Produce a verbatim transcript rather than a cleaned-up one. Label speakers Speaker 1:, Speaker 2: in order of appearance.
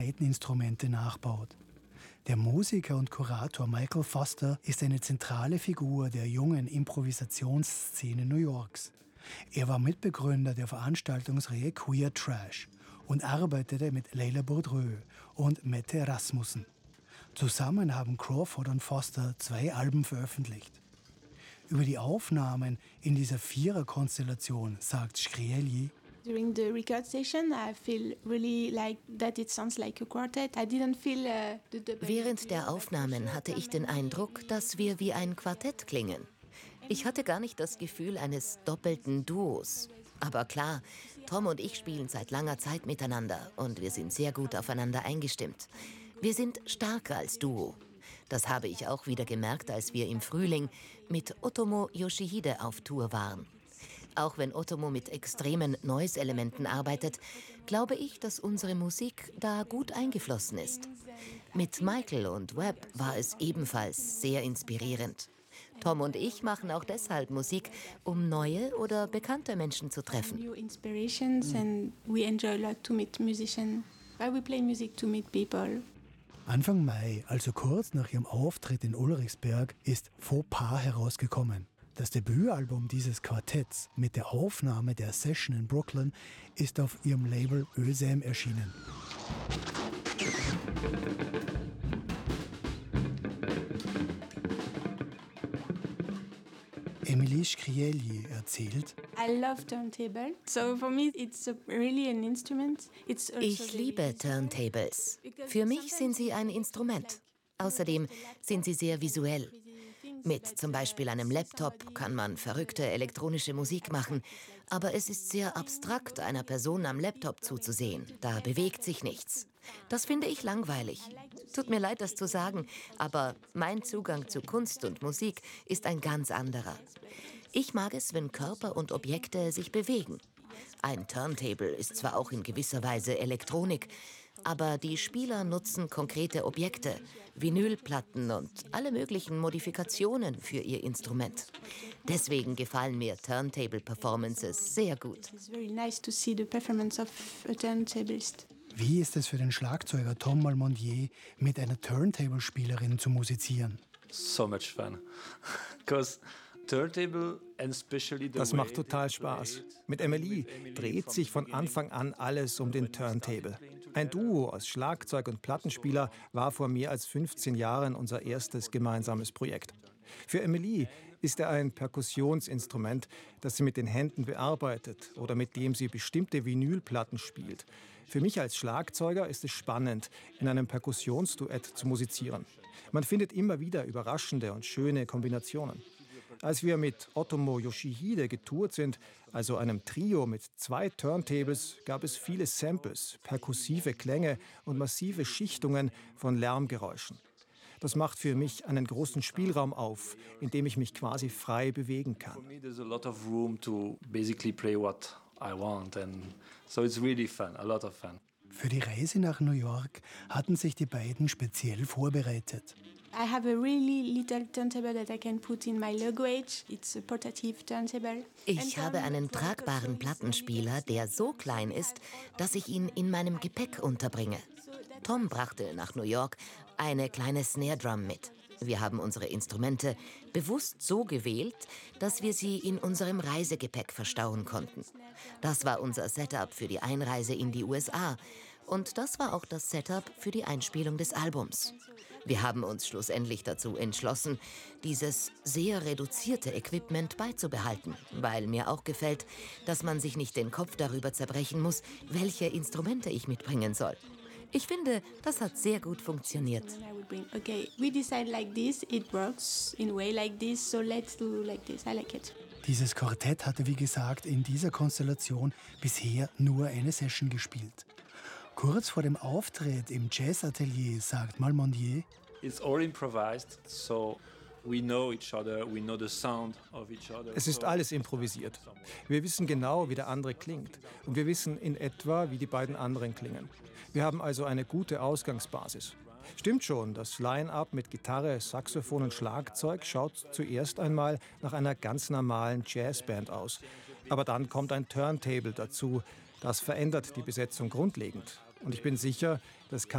Speaker 1: Saiteninstrumente nachbaut. Der Musiker und Kurator Michael Foster ist eine zentrale Figur der jungen Improvisationsszene New Yorks. Er war Mitbegründer der Veranstaltungsreihe Queer Trash und arbeitete mit Leila Boudreau und Mette Rasmussen. Zusammen haben Crawford und Foster zwei Alben veröffentlicht. Über die Aufnahmen in dieser Vierer-Konstellation sagt Shkreli:
Speaker 2: During the record session, I feel really like that it sounds like a quartet. I didn't feel uh, the double.
Speaker 3: Während der Aufnahmen hatte ich den Eindruck, dass wir wie ein Quartett klingen. Ich hatte gar nicht das Gefühl eines doppelten Duos. Aber klar, Tom und ich spielen seit langer Zeit miteinander und wir sind sehr gut aufeinander eingestimmt. Wir sind stärker als Duo. Das habe ich auch wieder gemerkt, als wir im Frühling mit Otomo Yoshihide auf Tour waren. Auch wenn Otomo mit extremen Noise-Elementen arbeitet, glaube ich, dass unsere Musik da gut eingeflossen ist. Mit Michael und Webb war es ebenfalls sehr inspirierend. Tom und ich machen auch deshalb Musik, um neue oder bekannte Menschen zu treffen.
Speaker 2: New inspirations and we enjoy a lot to meet musicians. We play music to meet people.
Speaker 1: Anfang Mai, also kurz nach ihrem Auftritt in Ulrichsberg, ist Faux Pas herausgekommen. Das Debütalbum dieses Quartetts mit der Aufnahme der Session in Brooklyn ist auf ihrem Label Ölsam erschienen. Emilie Shkreli erzählt:
Speaker 2: I love turntable. So for me it's a, really an instrument. It's also
Speaker 3: Ich liebe Turntables. Für mich sind sie ein Instrument. Außerdem sind sie sehr visuell. Mit zum Beispiel einem Laptop kann man verrückte elektronische Musik machen, aber es ist sehr abstrakt, einer Person am Laptop zuzusehen. Da bewegt sich nichts. Das finde ich langweilig. Tut mir leid, das zu sagen, aber mein Zugang zu Kunst und Musik ist ein ganz anderer. Ich mag es, wenn Körper und Objekte sich bewegen. Ein Turntable ist zwar auch in gewisser Weise Elektronik, aber die Spieler nutzen konkrete Objekte, Vinylplatten und alle möglichen Modifikationen für ihr Instrument. Deswegen gefallen mir Turntable-Performances sehr gut.
Speaker 1: Wie ist es für den Schlagzeuger Tom Malmondier, mit einer Turntable-Spielerin zu musizieren?
Speaker 4: So much fun.
Speaker 5: Das macht total Spaß. Mit Emily dreht sich von Anfang an alles um den Turntable. Ein Duo aus Schlagzeug und Plattenspieler war vor mehr als fünfzehn Jahren unser erstes gemeinsames Projekt. Für Emily ist er ein Perkussionsinstrument, das sie mit den Händen bearbeitet oder mit dem sie bestimmte Vinylplatten spielt. Für mich als Schlagzeuger ist es spannend, in einem Perkussionsduett zu musizieren. Man findet immer wieder überraschende und schöne Kombinationen. Als wir mit Otomo Yoshihide getourt sind, also einem Trio mit zwei Turntables, gab es viele Samples, perkussive Klänge und massive Schichtungen von Lärmgeräuschen. Das macht für mich einen großen Spielraum auf, in dem ich mich quasi frei bewegen kann.
Speaker 1: Für die Reise nach New York hatten sich die beiden speziell vorbereitet.
Speaker 2: I have a really little turntable that I can put in my luggage. It's a portative turntable.
Speaker 3: Ich habe einen tragbaren Plattenspieler, der so klein ist, dass ich ihn in meinem Gepäck unterbringe. Tom brachte nach New York eine kleine Snare Drum mit. Wir haben unsere Instrumente bewusst so gewählt, dass wir sie in unserem Reisegepäck verstauen konnten. Das war unser Setup für die Einreise in die U S A. Und das war auch das Setup für die Einspielung des Albums. Wir haben uns schlussendlich dazu entschlossen, dieses sehr reduzierte Equipment beizubehalten, weil mir auch gefällt, dass man sich nicht den Kopf darüber zerbrechen muss, welche Instrumente ich mitbringen soll. Ich finde, das hat sehr gut funktioniert.
Speaker 2: Okay, we decide like this, it works in a way like this, so let's do like this. I like it.
Speaker 1: Dieses Quartett hatte, wie gesagt, in dieser Konstellation bisher nur eine Session gespielt. Kurz vor dem Auftritt im Jazzatelier sagt Malmondier:
Speaker 4: It's all improvised, so we know each other, we know the sound of each other.
Speaker 5: Es ist alles improvisiert. Wir wissen genau, wie der andere klingt. Und wir wissen in etwa, wie die beiden anderen klingen. Wir haben also eine gute Ausgangsbasis. Stimmt schon, das Line-Up mit Gitarre, Saxophon und Schlagzeug schaut zuerst einmal nach einer ganz normalen Jazzband aus. Aber dann kommt ein Turntable dazu. Das verändert die Besetzung grundlegend. Und ich bin sicher, dass